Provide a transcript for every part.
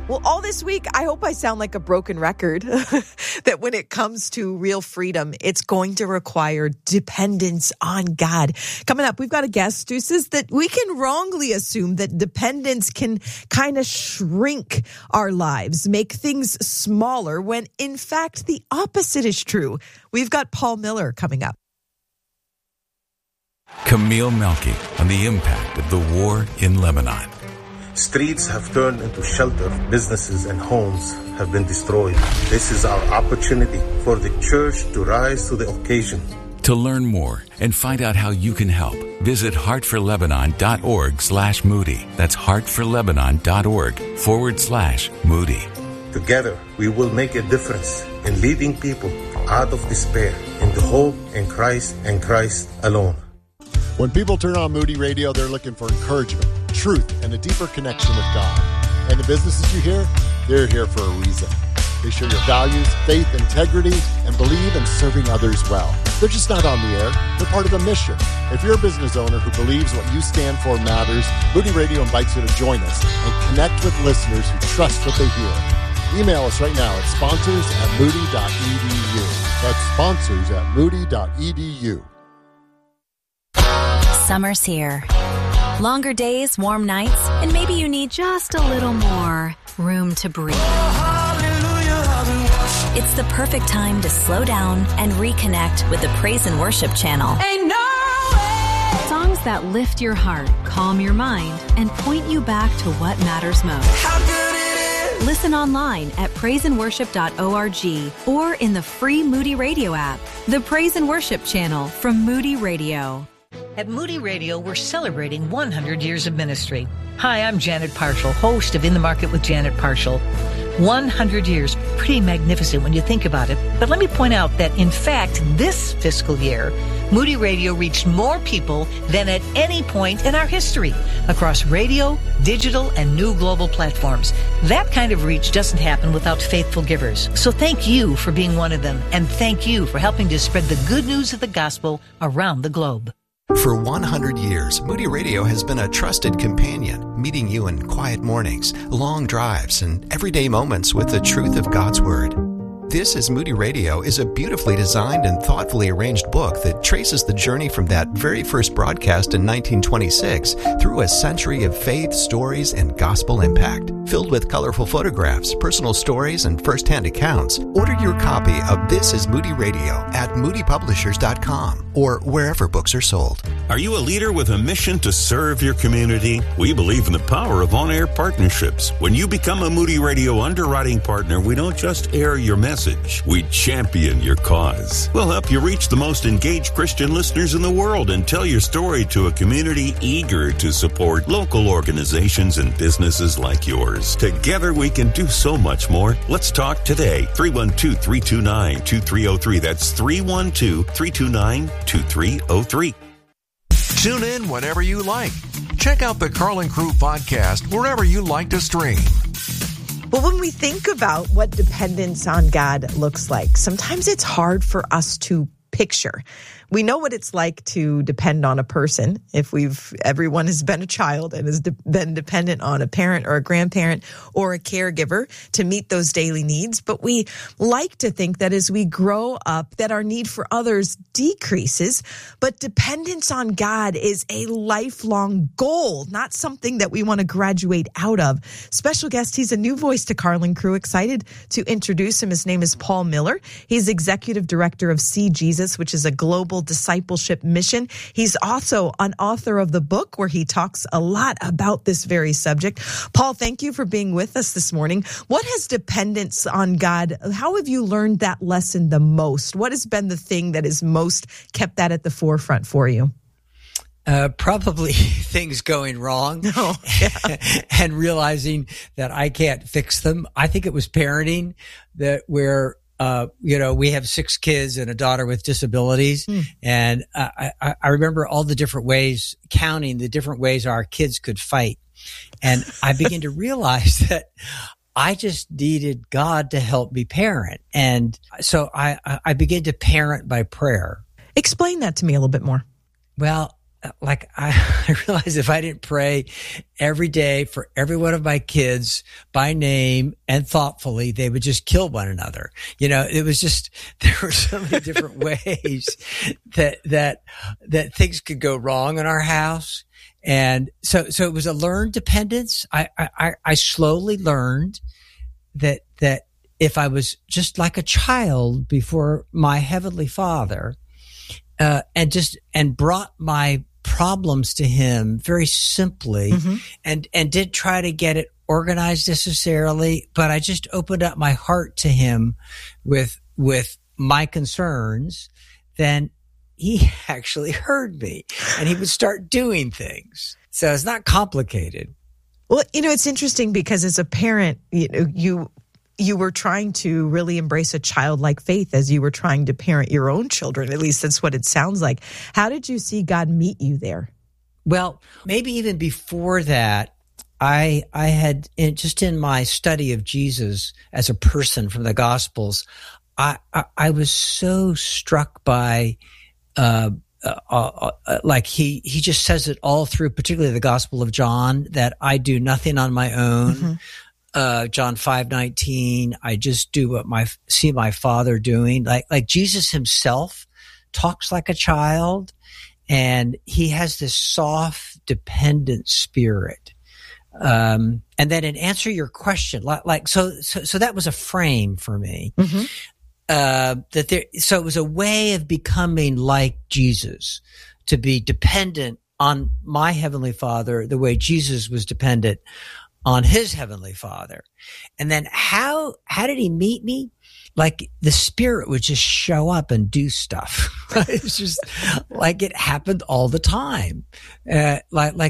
Well, all this week, I hope I sound like a broken record, that when it comes to real freedom, it's going to require dependence on God. Coming up, we've got a guest who says that we can wrongly assume that dependence can kind of shrink our lives, make things smaller, when in fact the opposite is true. We've got Paul Miller coming up. Camille Melky on the impact of the war in Lebanon. Streets have turned into shelter. Businesses and homes have been destroyed. This is our opportunity for the church to rise to the occasion. To learn more and find out how you can help, visit heartforlebanon.org/Moody. That's heartforlebanon.org/Moody. Together, we will make a difference in leading people out of despair into hope in Christ and Christ alone. When people turn on Moody Radio, they're looking for encouragement, truth, and a deeper connection with God. And the businesses you hear, they're here for a reason. They share your values, faith, integrity, and believe in serving others well. They're just not on the air. They're part of a mission. If you're a business owner who believes what you stand for matters, Moody Radio invites you to join us and connect with listeners who trust what they hear. Email us right now at sponsors@moody.edu. That's sponsors@moody.edu. Summer's here. Longer days, warm nights, and maybe you need just a little more room to breathe. It's the perfect time to slow down and reconnect with the Praise and Worship channel. Ain't no way. Songs that lift your heart, calm your mind, and point you back to what matters most. How good it is. Listen online at praiseandworship.org or in the free Moody Radio app. The Praise and Worship channel from Moody Radio. At Moody Radio, we're celebrating 100 years of ministry. Hi, I'm Janet Parshall, host of In the Market with Janet Parshall. 100 years, pretty magnificent when you think about it. But let me point out that, in fact, this fiscal year, Moody Radio reached more people than at any point in our history across radio, digital, and new global platforms. That kind of reach doesn't happen without faithful givers. So thank you for being one of them, and thank you for helping to spread the good news of the gospel around the globe. For 100 years, Moody Radio has been a trusted companion, meeting you in quiet mornings, long drives, and everyday moments with the truth of God's Word. This is Moody Radio is a beautifully designed and thoughtfully arranged book that traces the journey from that very first broadcast in 1926 through a century of faith, stories, and gospel impact. Filled with colorful photographs, personal stories, and first-hand accounts, order your copy of This is Moody Radio at moodypublishers.com or wherever books are sold. Are you a leader with a mission to serve your community? We believe in the power of on-air partnerships. When you become a Moody Radio underwriting partner, we don't just air your message, we champion your cause. We'll help you reach the most engaged Christian listeners in the world and tell your story to a community eager to support local organizations and businesses like yours. Together we can do so much more. Let's talk today. 312-329-2303. That's 312-329-2303. Tune in whenever you like. Check out the Carlin Crew podcast wherever you like to stream. But when we think about what dependence on God looks like, sometimes it's hard for us to picture. We know what it's like to depend on a person. If everyone has been a child and has been dependent on a parent or a grandparent or a caregiver to meet those daily needs. But we like to think that as we grow up, that our need for others decreases. But dependence on God is a lifelong goal, not something that we want to graduate out of. Special guest, he's a new voice to Carlin Crew. Excited to introduce him. His name is Paul Miller. He's executive director of See Jesus, which is a global discipleship mission. He's also an author of the book where he talks a lot about this very subject. Paul, thank you for being with us this morning. What has dependence on God, how have you learned that lesson the most? What has been the thing that has most kept that at the forefront for you? Probably things going wrong and realizing that I can't fix them. I think it was parenting that where we have 6 kids and a daughter with disabilities. And I remember all the different ways, counting the different ways our kids could fight. And I began to realize that I just needed God to help me parent. And so I began to parent by prayer. Explain that to me a little bit more. Well, I realized if I didn't pray every day for every one of my kids by name and thoughtfully, they would just kill one another. It was just, there were so many different ways that things could go wrong in our house. And so it was a learned dependence. I slowly learned that if I was just like a child before my Heavenly Father, and brought my problems to him very simply, and didn't try to get it organized necessarily, but I just opened up my heart to him with my concerns, then he actually heard me and he would start doing things. So it's not complicated. Well, it's interesting because as a parent, you were trying to really embrace a childlike faith as you were trying to parent your own children. At least that's what it sounds like. How did you see God meet you there? Well, maybe even before that, I had, in my study of Jesus as a person from the Gospels, I was so struck by, like he just says it all through, particularly the Gospel of John, that I do nothing on my own. John 5:19, I just do what see my Father doing. Like Jesus himself talks like a child, and he has this soft, dependent spirit. And then in answer your question, so that was a frame for me. So it was a way of becoming like Jesus, to be dependent on my Heavenly Father the way Jesus was dependent on his Heavenly Father. And then how did he meet me? Like the Spirit would just show up and do stuff. It's just like it happened all the time. So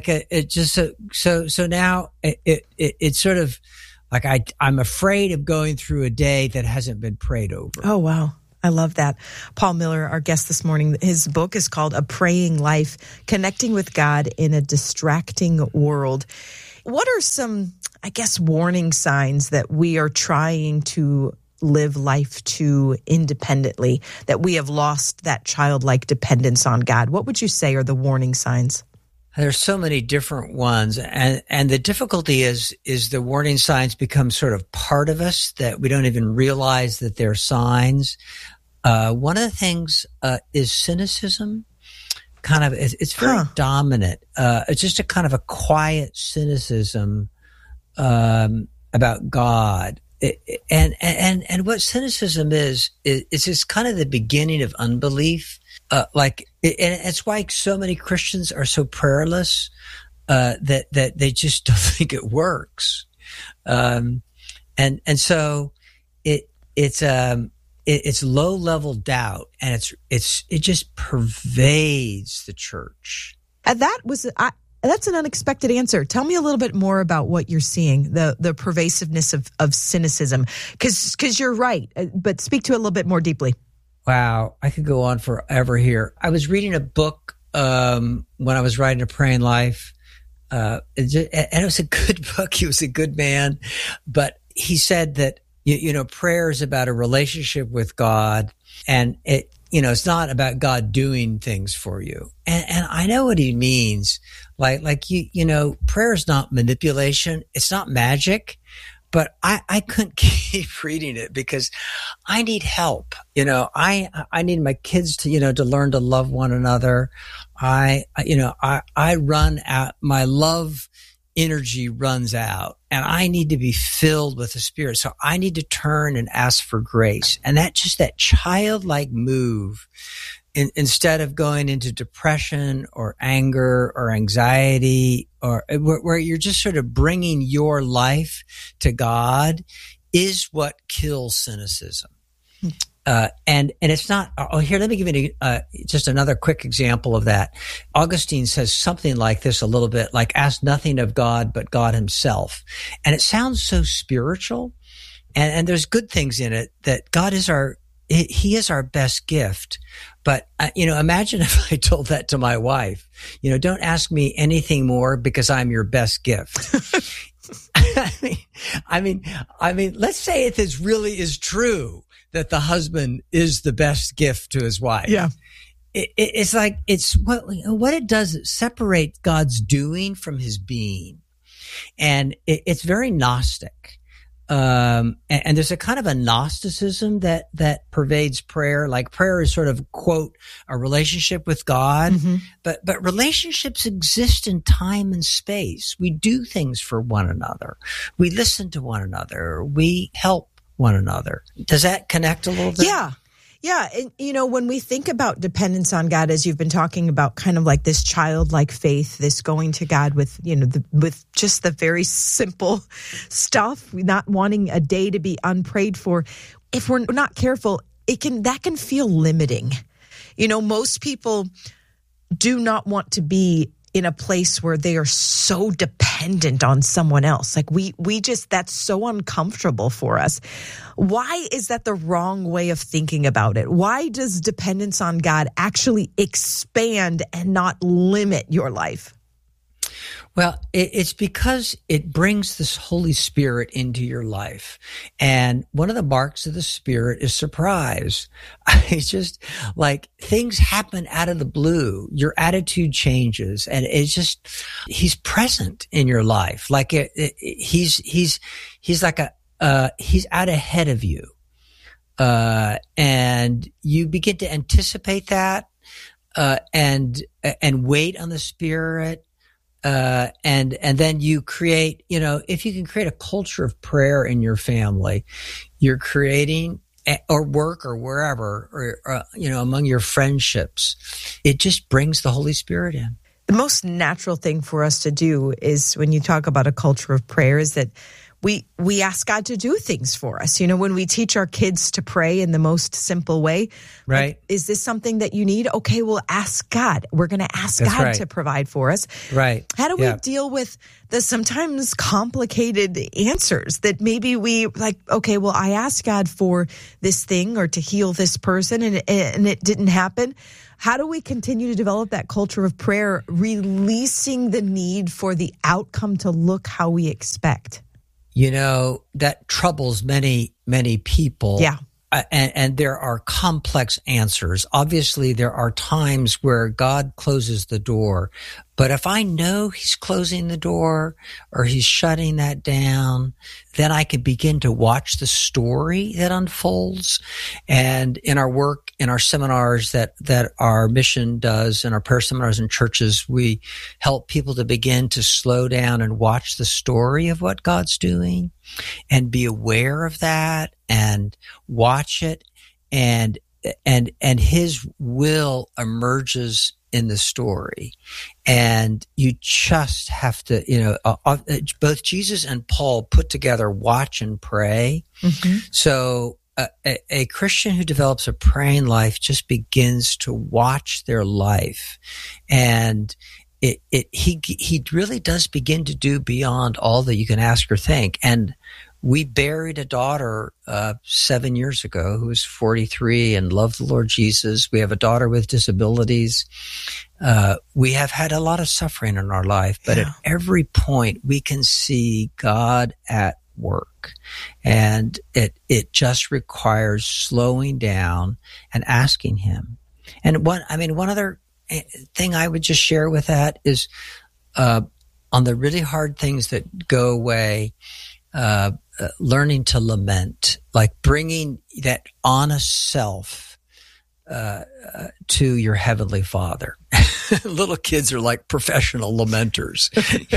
now it's sort of like I'm afraid of going through a day that hasn't been prayed over. Oh, wow. I love that. Paul Miller, our guest this morning, his book is called A Praying Life, Connecting with God in a Distracting World. What are some, I guess, warning signs that we are trying to live life too independently, that we have lost that childlike dependence on God? What would you say are the warning signs? There's so many different ones. And the difficulty is the warning signs become sort of part of us that we don't even realize that they're signs. One of the things is cynicism. It's very dominant. It's just a kind of a quiet cynicism about God. And what cynicism is just kind of the beginning of unbelief. And it's why so many Christians are so prayerless, that they just don't think it works. And so it's low level doubt, and it just pervades the church. And that's an unexpected answer. Tell me a little bit more about what you're seeing, the pervasiveness of cynicism, because you're right, but speak to it a little bit more deeply. Wow, I could go on forever here. I was reading a book when I was writing A Praying Life, and it was a good book. He was a good man, but he said that prayer is about a relationship with God, and it's not about God doing things for you. And I know what he means. Prayer is not manipulation. It's not magic. But I couldn't keep reading it because I need help. I need my kids to learn to love one another. I run out, my love energy runs out, and I need to be filled with the Spirit. So I need to turn and ask for grace. And that childlike move, instead of going into depression or anger or anxiety, or where you're just sort of bringing your life to God, is what kills cynicism. And it's not, here, let me give you just another quick example of that. Augustine says something like this a little bit, like, ask nothing of God but God himself. And it sounds so spiritual, and there's good things in it, that God is he is our best gift. But, imagine if I told that to my wife, don't ask me anything more because I'm your best gift. I mean, let's say if this really is true, that the husband is the best gift to his wife. Yeah. it's like, it's what it does, it separates God's doing from his being. And it's very Gnostic. And there's a kind of a Gnosticism that pervades prayer. Like prayer is sort of, quote, a relationship with God. But relationships exist in time and space. We do things for one another. We listen to one another. We help one another. Does that connect a little bit? Yeah. Yeah. And, when we think about dependence on God, as you've been talking about, kind of like this childlike faith, this going to God with, with just the very simple stuff, not wanting a day to be unprayed for. If we're not careful, that can feel limiting. Most people do not want to be in a place where they are so dependent on someone else. Like we just, that's so uncomfortable for us. Why is that the wrong way of thinking about it? Why does dependence on God actually expand and not limit your life? Well, it's because it brings this Holy Spirit into your life. And one of the marks of the Spirit is surprise. It's just like things happen out of the blue. Your attitude changes, and it's just, he's present in your life. Like he's like he's out ahead of you. And you begin to anticipate that, and wait on the Spirit. And then you create, if you can create a culture of prayer in your family, you're creating, or work or wherever, or among your friendships, it just brings the Holy Spirit in. The most natural thing for us to do is, when you talk about a culture of prayer, is that we ask God to do things for us. When we teach our kids to pray in the most simple way, right? Like, is this something that you need? Okay, we'll ask God. We're going to ask God to provide for us. Right. How do we deal with the sometimes complicated answers that maybe we like, okay, well, I asked God for this thing or to heal this person and it didn't happen. How do we continue to develop that culture of prayer, releasing the need for the outcome to look how we expect? That troubles many, many people. Yeah. And there are complex answers. Obviously, there are times where God closes the door. But if I know he's closing the door or he's shutting that down, then I can begin to watch the story that unfolds. And in our work, in our seminars that our mission does, in our prayer seminars in churches, we help people to begin to slow down and watch the story of what God's doing and be aware of that and watch it. And his will emerges in the story. And you just have to, both Jesus and Paul put together watch and pray. Mm-hmm. So a Christian who develops a praying life just begins to watch their life. And he really does begin to do beyond all that you can ask or think. And we buried a daughter 7 years ago who was 43 and loved the Lord Jesus. We have a daughter with disabilities. We have had a lot of suffering in our life, but at every point we can see God at work. And it just requires slowing down and asking him. And one other thing I would just share with that is on the really hard things that go away, learning to lament, like bringing that honest self to your Heavenly Father. Little kids are like professional lamenters.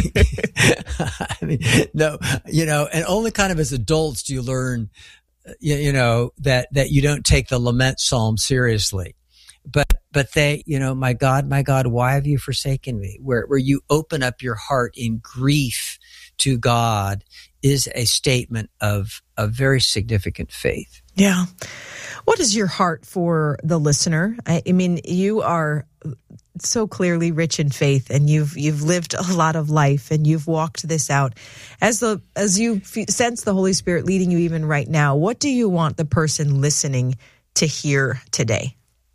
And only kind of as adults do you learn, that you don't take the lament psalm seriously. But they, my God, why have you forsaken me? Where you open up your heart in grief to God is a statement of a very significant faith. Yeah. What is your heart for the listener? I mean, you are so clearly rich in faith, and you've lived a lot of life, and you've walked this out. As you sense the Holy Spirit leading you even right now, what do you want the person listening to hear today?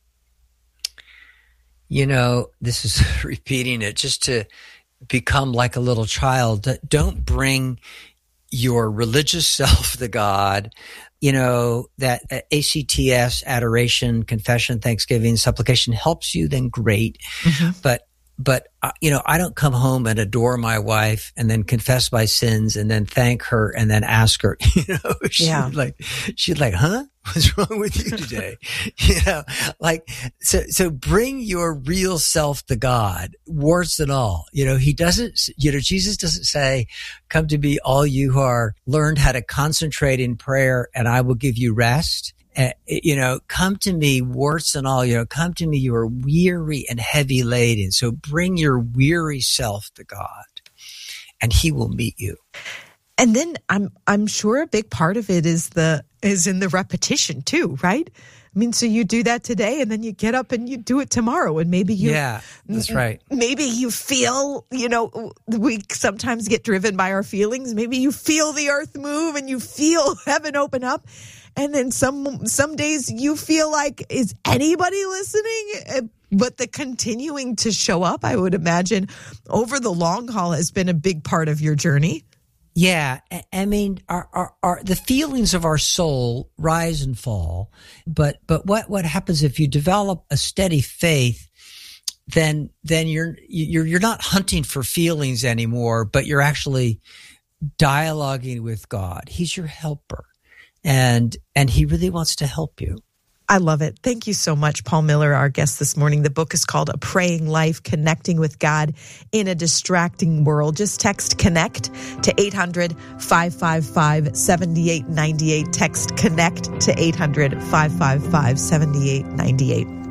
This is repeating it, just to become like a little child. Don't bring your religious self to God, that ACTS, adoration, confession, thanksgiving, supplication helps you, then great. But I don't come home and adore my wife and then confess my sins and then thank her and then ask her, she'd like, huh? What's wrong with you today? So bring your real self to God, warts and all. He doesn't, Jesus doesn't say, come to me, all you who are learned how to concentrate in prayer and I will give you rest. Come to me, warts and all, come to me, you are weary and heavy laden. So bring your weary self to God and he will meet you. And then I'm sure a big part of it is in the repetition too, right? I mean, so you do that today and then you get up and you do it tomorrow and maybe that's right. Maybe you feel, we sometimes get driven by our feelings. Maybe you feel the earth move and you feel heaven open up. And then some days you feel like, is anybody listening? But the continuing to show up, I would imagine, over the long haul has been a big part of your journey. Yeah. I mean, our the feelings of our soul rise and fall. But what happens if you develop a steady faith, then you're not hunting for feelings anymore, but you're actually dialoguing with God. He's your helper. And he really wants to help you. I love it. Thank you so much, Paul Miller, our guest this morning. The book is called A Praying Life, Connecting with God in a Distracting World. Just text CONNECT to 800-555-7898. Text CONNECT to 800-555-7898.